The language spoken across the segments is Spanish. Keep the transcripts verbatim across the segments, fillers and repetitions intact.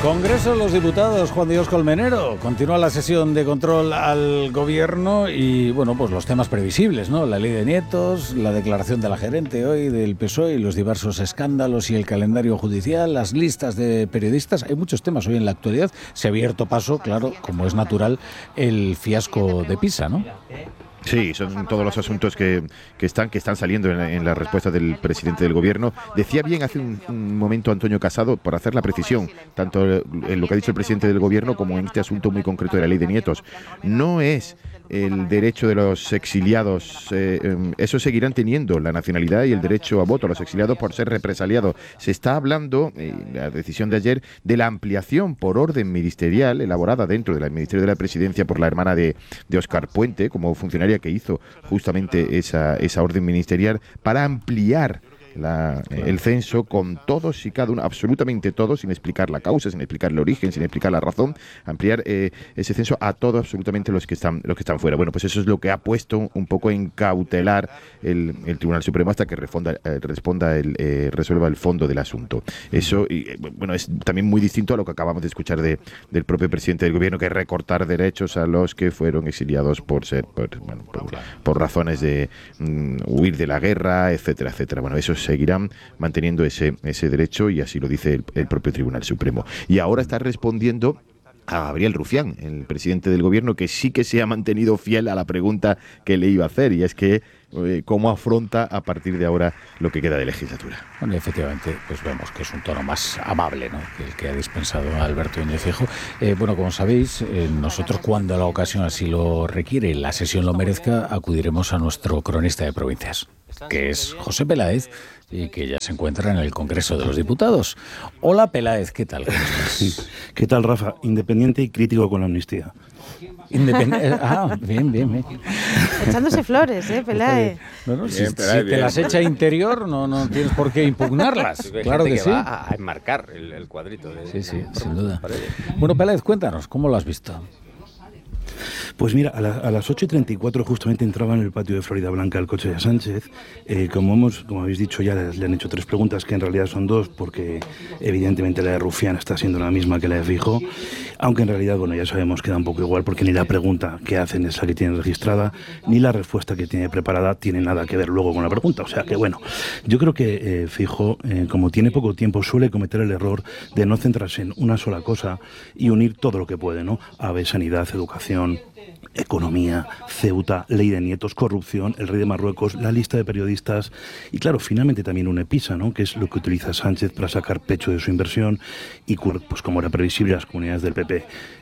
Congreso de los Diputados, Juan Dios Colmenero. Continúa la sesión de control al gobierno y, bueno, pues los temas previsibles, ¿no? La ley de nietos, la declaración de la gerente hoy del P S O E y los diversos escándalos y el calendario judicial, las listas de periodistas. Hay muchos temas hoy en la actualidad. Se ha abierto paso, claro, como es natural, el fiasco de Pisa, ¿no? Sí, son todos los asuntos que, que están que están saliendo en la, en la respuesta del presidente del gobierno. Decía bien hace un, un momento Antonio Casado, por hacer la precisión, tanto en lo que ha dicho el presidente del gobierno como en este asunto muy concreto de la ley de nietos. No es el derecho de los exiliados, eh, eh, eso seguirán teniendo la nacionalidad y el derecho a voto a los exiliados por ser represaliados. Se está hablando, eh, la decisión de ayer, de la ampliación por orden ministerial elaborada dentro del Ministerio de la Presidencia por la hermana de, de Óscar Puente, como funcionaria que hizo justamente esa, esa orden ministerial, para ampliar La, el censo con todos y cada uno, absolutamente todos, sin explicar la causa, sin explicar el origen, sin explicar la razón, ampliar eh, ese censo a todos absolutamente los que están los que están fuera. Bueno, pues eso es lo que ha puesto un poco en cautelar el, el Tribunal Supremo hasta que responda, eh, responda el, eh, resuelva el fondo del asunto. Eso, y, eh, bueno, es también muy distinto a lo que acabamos de escuchar de, del propio presidente del gobierno, que es recortar derechos a los que fueron exiliados por ser, por, bueno, por, por razones de mm, huir de la guerra, etcétera, etcétera. Bueno, eso es seguirán manteniendo ese, ese derecho y así lo dice el, el propio Tribunal Supremo. Y ahora está respondiendo a Gabriel Rufián, el presidente del gobierno, que sí que se ha mantenido fiel a la pregunta que le iba a hacer, y es que eh, cómo afronta a partir de ahora lo que queda de legislatura. Bueno, efectivamente, pues vemos que es un tono más amable, ¿no?, que el que ha dispensado Alberto Núñez Feijóo. Eh, bueno, como sabéis, eh, nosotros, cuando la ocasión así lo requiere y la sesión lo merezca, acudiremos a nuestro cronista de provincias, que es José Peláez, y que ya se encuentra en el Congreso de los Diputados. Hola, Peláez, ¿qué tal? ¿Cómo estás? ¿Qué tal, Rafa? Independiente y crítico con la amnistía. Independ- ah, bien, bien, bien. Echándose flores, ¿eh, Peláez? No, no, bien, si, Peláez, si te las echa interior, no, no tienes por qué impugnarlas. Claro que, que sí. Va a enmarcar el, el cuadrito. De, sí, sí, sin duda. Bueno, Peláez, cuéntanos, ¿cómo lo has visto? Pues mira, a, la, a las ocho y treinta y cuatro justamente entraba en el patio de Florida Blanca el coche de Sánchez. Eh, como hemos, como habéis dicho, ya le, le han hecho tres preguntas, que en realidad son dos, porque evidentemente la de Rufián está siendo la misma que la de Feijóo, aunque en realidad, bueno, ya sabemos que da un poco igual, porque ni la pregunta que hacen es la que tienen registrada, ni la respuesta que tiene preparada tiene nada que ver luego con la pregunta. O sea que, bueno, yo creo que eh, Feijóo, eh, como tiene poco tiempo, suele cometer el error de no centrarse en una sola cosa y unir todo lo que puede, ¿no? A B, sanidad, educación, economía, Ceuta, ley de nietos, corrupción, el rey de Marruecos, la lista de periodistas y, claro, finalmente también une Pisa, ¿no?, que es lo que utiliza Sánchez para sacar pecho de su inversión y, pues como era previsible, las comunidades del P P.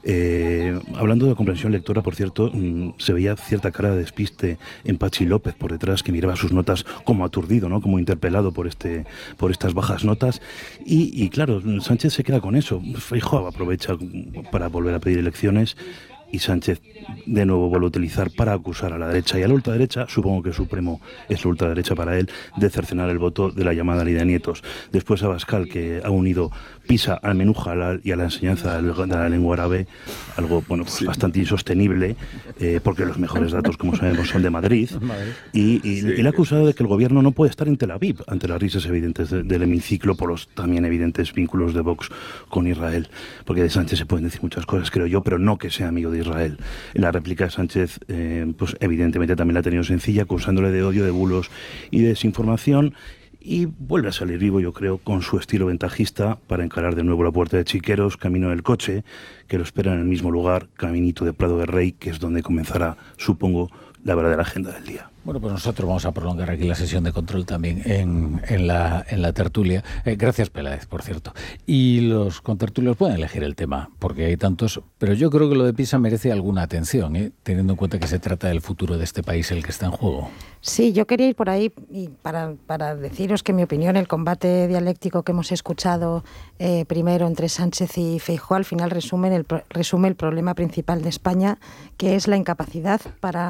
Eh, hablando de comprensión lectora, por cierto, mmm, se veía cierta cara de despiste en Pachi López por detrás, que miraba sus notas como aturdido, ¿no?, como interpelado por este por estas bajas notas y, y claro, Sánchez se queda con eso. Feijóo aprovecha para volver a pedir elecciones y Sánchez de nuevo vuelve a utilizar para acusar a la derecha y a la ultraderecha, supongo que Supremo es la ultraderecha para él, de cercenar el voto de la llamada ley de nietos. Después Abascal, que ha unido Pisa al menú halal y a la enseñanza de la lengua árabe, algo bueno pues sí. bastante insostenible, eh, porque los mejores datos, como sabemos, son de Madrid, y, y, sí, y le ha acusado de que el gobierno no puede estar en Tel Aviv ante las risas evidentes de, del hemiciclo por los también evidentes vínculos de Vox con Israel, porque de Sánchez se pueden decir muchas cosas, creo yo, pero no que sea amigo de Israel. La réplica de Sánchez, eh, pues evidentemente también la ha tenido sencilla, acusándole de odio, de bulos y de desinformación, y vuelve a salir vivo, yo creo, con su estilo ventajista para encarar de nuevo la puerta de Chiqueros, camino del coche, que lo espera en el mismo lugar, caminito de Prado de Rey, que es donde comenzará, supongo, la verdadera agenda del día. Bueno, pues nosotros vamos a prolongar aquí la sesión de control también en, en, la, en la tertulia. Eh, gracias, Peláez, por cierto. Y los contertulios pueden elegir el tema, porque hay tantos, pero yo creo que lo de Pisa merece alguna atención, ¿eh? Teniendo en cuenta que se trata del futuro de este país el que está en juego. Sí, yo quería ir por ahí y para, para deciros que, en mi opinión, el combate dialéctico que hemos escuchado eh, primero entre Sánchez y Feijóo al final resume el, resume el problema principal de España, que es la incapacidad para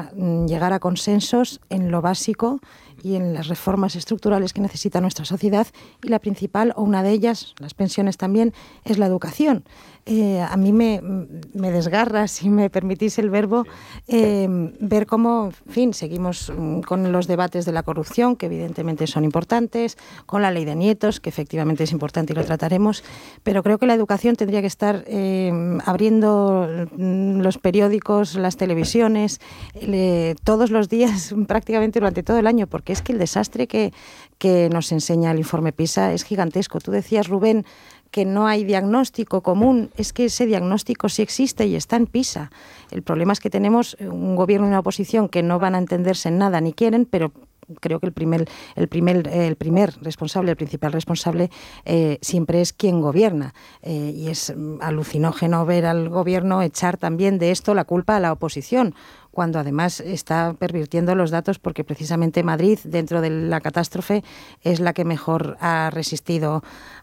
en llegar a consensos en lo básico y en las reformas estructurales que necesita nuestra sociedad, y la principal, o una de ellas, las pensiones también, es la educación. Eh, a mí me, me desgarra, si me permitís el verbo, eh, ver cómo, en fin, seguimos con los debates de la corrupción, que evidentemente son importantes, con la ley de nietos, que efectivamente es importante y lo trataremos, pero creo que la educación tendría que estar eh, abriendo los periódicos, las televisiones, eh, todos los días, prácticamente durante todo el año, porque es que el desastre que, que nos enseña el informe PISA es gigantesco. Tú decías, Rubén, que no hay diagnóstico común. Es que ese diagnóstico sí existe y está en PISA. El problema es que tenemos un gobierno y una oposición que no van a entenderse en nada ni quieren, pero creo que el primer, el primer, el primer responsable, el principal responsable, eh, siempre es quien gobierna. Eh, y es alucinógeno ver al gobierno echar también de esto la culpa a la oposición, cuando además está pervirtiendo los datos, porque precisamente Madrid, dentro de la catástrofe, es la que mejor ha resistido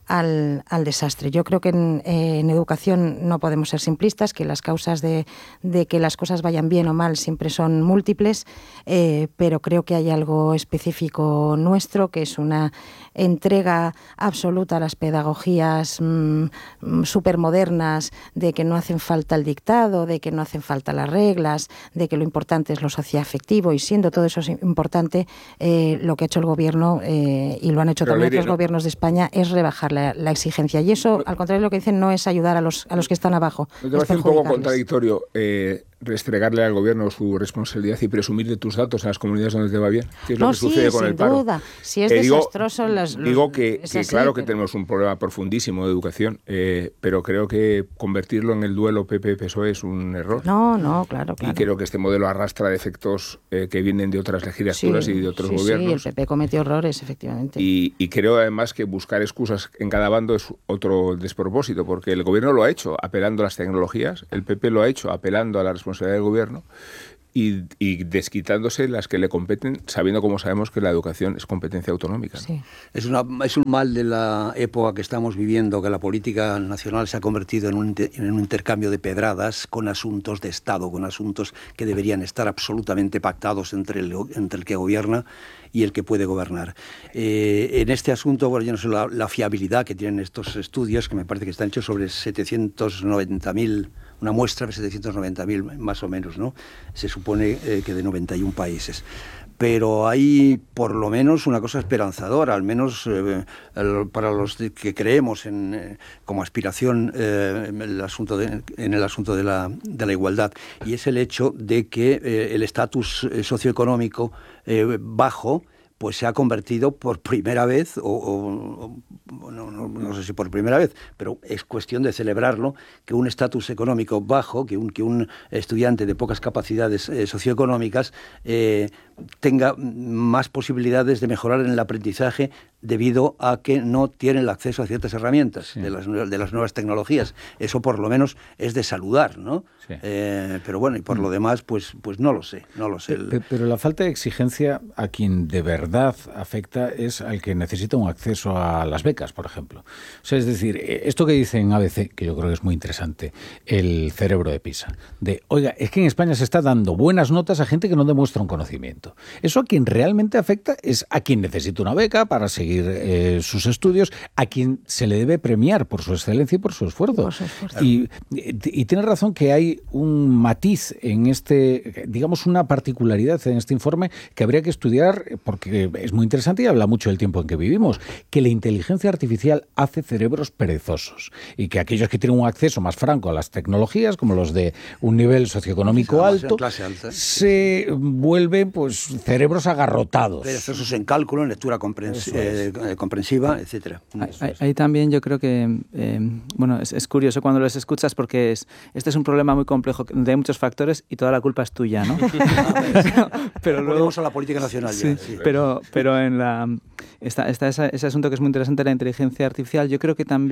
al, al desastre. Yo creo que en, eh, en educación no podemos ser simplistas, que las causas de, de que las cosas vayan bien o mal siempre son múltiples, eh, pero creo que hay algo específico nuestro, que es una entrega absoluta a las pedagogías mmm, supermodernas, de que no hacen falta el dictado, de que no hacen falta las reglas, de que lo importante es lo socioafectivo, y siendo todo eso importante, eh, lo que ha hecho el gobierno, eh, y lo han hecho Pero también otros no. gobiernos de España, es rebajar la, la exigencia. Y eso, al contrario de lo que dicen, no es ayudar a los, a los que están abajo. ¿No te parece un poco contradictorio eh, restregarle al gobierno su responsabilidad y presumir de tus datos en las comunidades donde te va bien? ¿Qué es no, lo que sí, sucede con sin el paro? duda. Si es eh, desastroso... Digo, los, los, digo que, es que así, claro pero... que tenemos un problema profundísimo de educación, eh, pero creo que convertirlo en el duelo P P P S O E es un error. No, no, claro, claro. Y creo que este modelo arrastra efectos eh, que vienen de otras legislaturas sí, y de otros sí, gobiernos. Sí, el P P cometió errores, efectivamente. Y, y creo además que buscar excusas en cada bando es otro despropósito, porque el gobierno lo ha hecho apelando a las tecnologías, el P P lo ha hecho apelando a la responsabilidad del gobierno, Y, y desquitándose las que le competen, sabiendo como sabemos que la educación es competencia autonómica. ¿No? Sí. Es, una, es un mal de la época que estamos viviendo, que la política nacional se ha convertido en un, en un intercambio de pedradas con asuntos de Estado, con asuntos que deberían estar absolutamente pactados entre el, entre el que gobierna y el que puede gobernar. Eh, en este asunto, bueno, yo no sé la, la fiabilidad que tienen estos estudios, que me parece que están hechos sobre setecientos noventa mil, una muestra de setecientos noventa mil más o menos, ¿no? Se supone eh, que de noventa y un países. Pero hay por lo menos una cosa esperanzadora, al menos eh, el, para los que creemos en, eh, como aspiración eh, en el asunto, de, en el asunto de, la, de la igualdad, y es el hecho de que eh, el estatus socioeconómico eh, bajo pues se ha convertido por primera vez, o, o, o no, no, no sé si por primera vez, pero es cuestión de celebrarlo, que un estatus económico bajo, que un, que un estudiante de pocas capacidades eh, socioeconómicas eh, tenga más posibilidades de mejorar en el aprendizaje debido a que no tienen el acceso a ciertas herramientas sí. de, las, de las nuevas tecnologías. Eso por lo menos es de saludar, ¿no? Sí. Eh, pero bueno, y por lo demás, pues, pues no lo sé, no lo sé. Pero, pero la falta de exigencia a quien de verdad afecta es al que necesita un acceso a las becas, por ejemplo. O sea, es decir, esto que dice en A B C, que yo creo que es muy interesante, el cerebro de PISA, de, oiga, es que en España se está dando buenas notas a gente que no demuestra un conocimiento. Eso a quien realmente afecta es a quien necesita una beca para seguir eh, sus estudios, a quien se le debe premiar por su excelencia y por su esfuerzo. Por su esfuerzo. Y, y, y tiene razón que hay un matiz en este, digamos, una particularidad en este informe que habría que estudiar porque es muy interesante y habla mucho del tiempo en que vivimos, que la inteligencia artificial hace cerebros perezosos y que aquellos que tienen un acceso más franco a las tecnologías, como los de un nivel socioeconómico alto, se vuelven pues cerebros agarrotados. Perezosos en cálculo, en lectura comprens eh, comprensiva, etcétera. Ahí, ahí también yo creo que, eh, bueno, es, es curioso cuando los escuchas porque es, este es un problema muy complejo de muchos factores y toda la culpa es tuya, ¿no? pero, pero luego a la política nacional. Sí, ya, sí. Pero, pero en la está, está ese, ese asunto que es muy interesante, la inteligencia artificial. Yo creo que también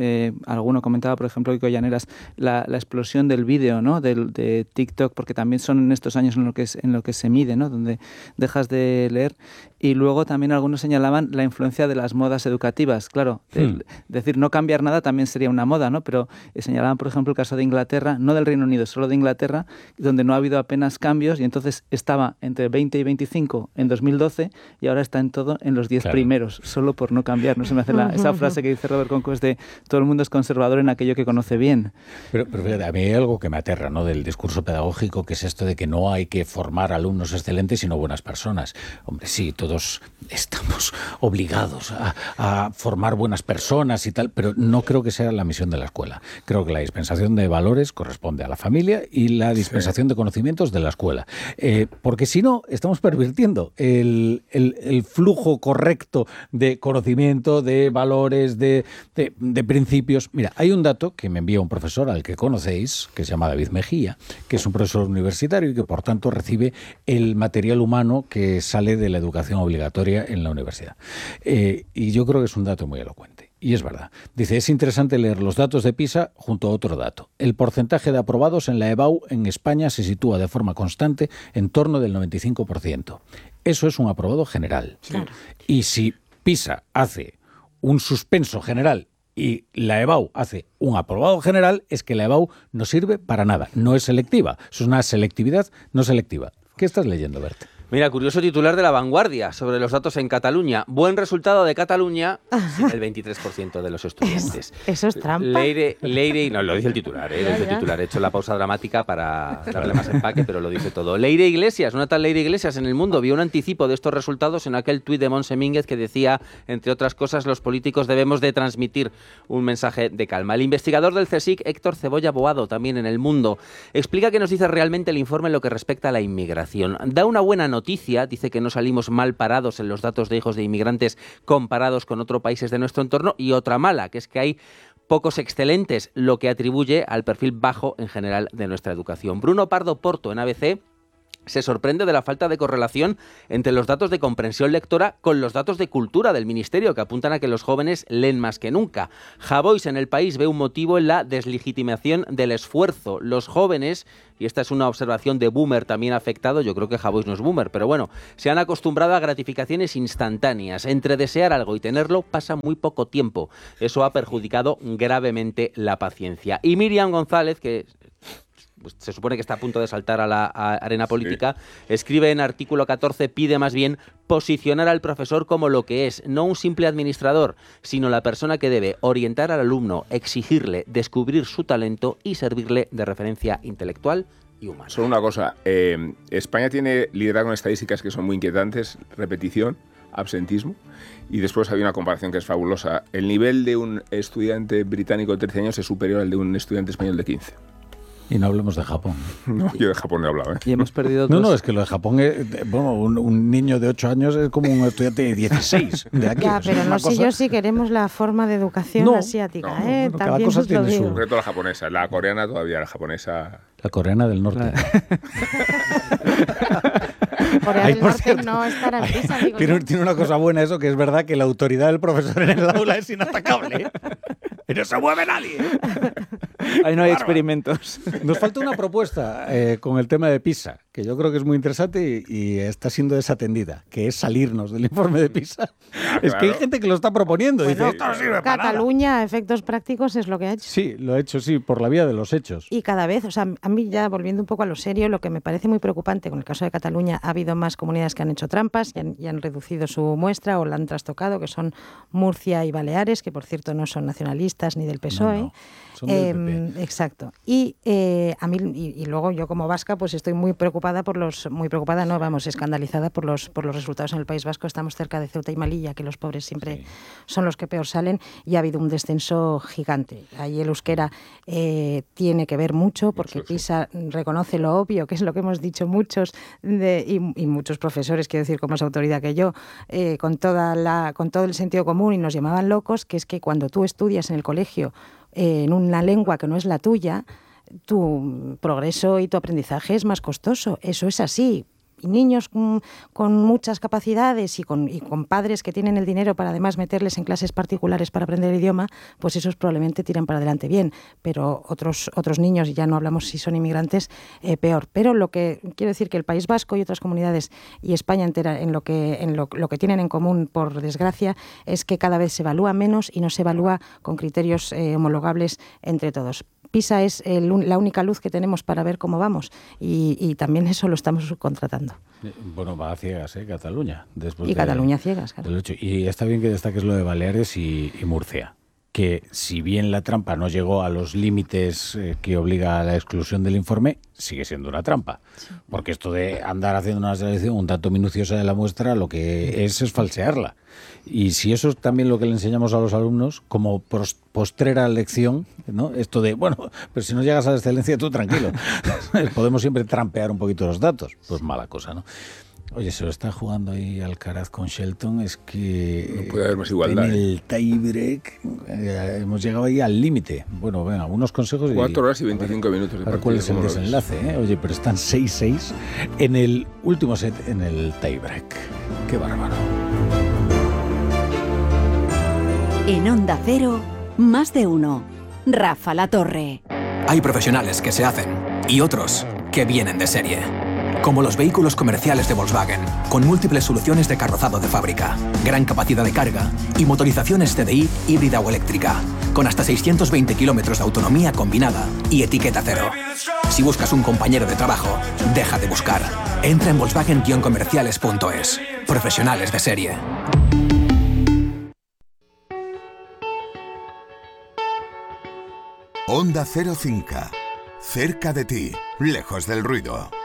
eh, alguno comentaba, por ejemplo, Kiko Llaneras, la, la explosión del vídeo, ¿no? Del, de TikTok, porque también son en estos años en lo que, es, en lo que se mide, ¿no? Donde dejas de leer. Y luego también algunos señalaban la influencia de las modas educativas. Claro, hmm. el, decir no cambiar nada también sería una moda, ¿no? Pero eh, señalaban, por ejemplo, el caso de Inglaterra, no del Reino Unido, solo de Inglaterra, donde no ha habido apenas cambios y entonces estaba entre veinte y veinticinco en dos mil doce y ahora está en todo en los diez claro. primeros, solo por no cambiar. No se me hace la, esa frase que dice Robert Conquest de todo el mundo es conservador en aquello que conoce bien. Pero, pero fíjate, a mí hay algo que me aterra, ¿no? Del discurso pedagógico, que es esto de que no hay que formar alumnos excelentes, sino buenas personas. Hombre, sí, todos estamos obligados a, a formar buenas personas y tal, pero no creo que sea la misión de la escuela. Creo que la dispensación de valores corresponde a la familia y la dispensación sí. de conocimientos de la escuela. Eh, porque si no, estamos pervirtiendo el, el, el flujo correcto de conocimiento, de valores, de, de, de principios. Mira, hay un dato que me envía un profesor al que conocéis, que se llama David Mejía, que es un profesor universitario y que por tanto recibe el material humano que sale de la educación obligatoria en la universidad. Eh, y yo creo que es un dato muy elocuente. Y es verdad. Dice, es interesante leer los datos de PISA junto a otro dato. El porcentaje de aprobados en la EBAU en España se sitúa de forma constante en torno del noventa y cinco por ciento. Eso es un aprobado general. Sí. Y si PISA hace un suspenso general y la EBAU hace un aprobado general, es que la EBAU no sirve para nada. No es selectiva. Es una selectividad no selectiva. ¿Qué estás leyendo, Bert? Mira, curioso titular de La Vanguardia sobre los datos en Cataluña. Buen resultado de Cataluña sin el veintitrés por ciento de los estudiantes. Eso es trampa. Leire, Leire, no, lo dice el titular, ¿eh? Lo dice el titular. He hecho la pausa dramática para darle más empaque, pero lo dice todo. Leire Iglesias, una tal Leire Iglesias en el mundo, vio un anticipo de estos resultados en aquel tuit de Montse Mínguez que decía, entre otras cosas, los políticos debemos de transmitir un mensaje de calma. El investigador del CSIC, Héctor Cebolla Boado, también en el mundo, explica qué nos dice realmente el informe en lo que respecta a la inmigración. Da una buena noticia. Noticia, dice que no salimos mal parados en los datos de hijos de inmigrantes comparados con otros países de nuestro entorno, y otra mala, que es que hay pocos excelentes, lo que atribuye al perfil bajo en general de nuestra educación. Bruno Pardo Porto, en A B C, se sorprende de la falta de correlación entre los datos de comprensión lectora con los datos de cultura del Ministerio, que apuntan a que los jóvenes leen más que nunca. Javois en El País ve un motivo en la deslegitimación del esfuerzo. Los jóvenes, y esta es una observación de boomer también afectado, yo creo que Javois no es boomer, pero bueno, se han acostumbrado a gratificaciones instantáneas. Entre desear algo y tenerlo pasa muy poco tiempo. Eso ha perjudicado gravemente la paciencia. Y Miriam González, que pues se supone que está a punto de saltar a la a arena política, sí. escribe en artículo catorce, pide más bien posicionar al profesor como lo que es, no un simple administrador, sino la persona que debe orientar al alumno, exigirle, descubrir su talento y servirle de referencia intelectual y humana. Solo una cosa, eh, España tiene liderado con estadísticas que son muy inquietantes, repetición, absentismo, y después hay una comparación que es fabulosa. El nivel de un estudiante británico de trece años es superior al de un estudiante español de quince. Y no hablemos de Japón. No, yo de Japón no he hablado, ¿eh? Y hemos perdido No, dos... no, es que lo de Japón, es, bueno, un, un niño de ocho años es como un estudiante de dieciséis de aquí. Ya, pero no sé yo si queremos la forma de educación no, asiática, no, ¿eh? Bueno, cada cosa tiene su... En concreto la japonesa, la coreana todavía, la japonesa... La coreana del norte. Corea del Norte cierto, no estará en PISA, digo tiene, tiene una cosa buena eso, que es verdad que la autoridad del profesor en el aula es inatacable. Y no se mueve nadie. Ahí no hay experimentos. Nos falta una propuesta eh, con el tema de PISA, que yo creo que es muy interesante y, y está siendo desatendida, que es salirnos del informe de PISA. Ah, es claro. que hay gente que lo está proponiendo. Bueno, dice, esto no sirve para Cataluña, nada. A efectos prácticos, es lo que ha hecho. Sí, lo ha hecho, sí, por la vía de los hechos. Y cada vez, o sea, a mí ya volviendo un poco a lo serio, lo que me parece muy preocupante con el caso de Cataluña, ha habido más comunidades que han hecho trampas y han, y han reducido su muestra o la han trastocado, que son Murcia y Baleares, que por cierto no son nacionalistas ni del P S O E. No, no. Son del P P. Exacto. Y eh, a mí y, y luego yo como vasca pues estoy muy preocupada por los muy preocupada no vamos escandalizada por los por los resultados en el País Vasco. Estamos cerca de Ceuta y Melilla, que los pobres siempre sí. son los que peor salen, y ha habido un descenso gigante. Ahí el euskera eh, tiene que ver mucho porque sí, sí. PISA reconoce lo obvio, que es lo que hemos dicho muchos de, y, y muchos profesores, quiero decir con más autoridad que yo, eh, con toda la con todo el sentido común, y nos llamaban locos, que es que cuando tú estudias en el colegio eh, en una lengua que no es la tuya, tu progreso y tu aprendizaje es más costoso. Eso es así. y niños con, con muchas capacidades y con, y con padres que tienen el dinero para además meterles en clases particulares para aprender el idioma, pues esos probablemente tiran para adelante bien, pero otros, otros niños, y ya no hablamos si son inmigrantes, eh, peor. Pero lo que quiero decir que el País Vasco y otras comunidades y España entera en lo que, en lo, lo que tienen en común, por desgracia, es que cada vez se evalúa menos y no se evalúa con criterios eh, homologables entre todos. PISA es el, la única luz que tenemos para ver cómo vamos y, y también eso lo estamos subcontratando. Bueno, va a ciegas, ¿eh? Cataluña. Después y de, Cataluña ciegas, claro. Y está bien que destaques lo de Baleares y, y Murcia, que si bien la trampa no llegó a los límites eh, que obliga a la exclusión del informe, sigue siendo una trampa. Sí. Porque esto de andar haciendo una selección un tanto minuciosa de la muestra, lo que es es falsearla. Y si eso es también lo que le enseñamos a los alumnos, como postrera lección, ¿no? Esto de, bueno, pero si no llegas a la excelencia, tú tranquilo. Podemos siempre trampear un poquito los datos. Pues mala cosa, ¿no? Oye, se lo está jugando ahí Alcaraz con Shelton, es que no puede haber más igualdad. En el tiebreak eh, hemos llegado ahí al límite. Bueno, venga, unos consejos. Cuatro horas y veinticinco minutos de partido. ¿Cuál es el desenlace? Eh? Oye, pero están seis seis en el último set, en el tiebreak. Qué bárbaro. En Onda Cero, más de uno. Rafa La Torre. Hay profesionales que se hacen y otros que vienen de serie. Como los vehículos comerciales de Volkswagen, con múltiples soluciones de carrozado de fábrica, gran capacidad de carga y motorizaciones C D I híbrida o eléctrica, con hasta seiscientos veinte kilómetros de autonomía combinada y etiqueta cero. Si buscas un compañero de trabajo, deja de buscar. Entra en volkswagen guion comerciales punto es. Profesionales de serie. Onda Cero Cinca. Cerca de ti, lejos del ruido.